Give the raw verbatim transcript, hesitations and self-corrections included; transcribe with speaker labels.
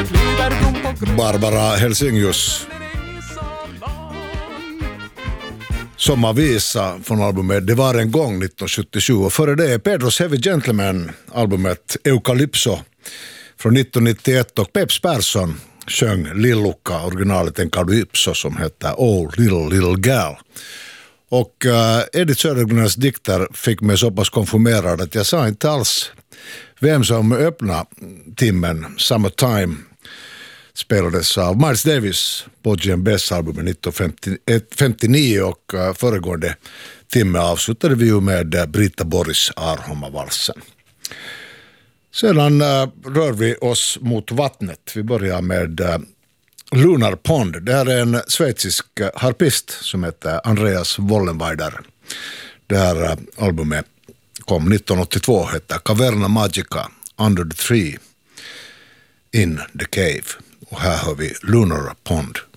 Speaker 1: Barbara Helsinghius sommarvisa från albumet Det var en gång nittonhundrasjuttiosju, och före det är Pedros Heavy Gentleman albumet Eucalypso från nittonhundranittioett, och Peps Persson sjöng Lilluka, originalet en Calypso som heter Oh Little Little Gal. Och uh, Edith Södergrens dikter fick mig så pass konfirmerad att jag sa inte alls vem som öppnade timmen. Summertime spelades av Miles Davis på G M B's album nittonhundrafemtionio, och uh, föregående timme avslutade vi ju med uh, Brita Boris Arhoma-valsen. Sedan uh, rör vi oss mot vattnet. Vi börjar med uh, Lunar Pond. Det här är en schweizisk uh, harpist som heter Andreas Wollenweider. Det här uh, albumet kom nittonhundraåttiotvå, heter Caverna Magica, Under the Tree, In the Cave. Och här har vi Lunar Pond.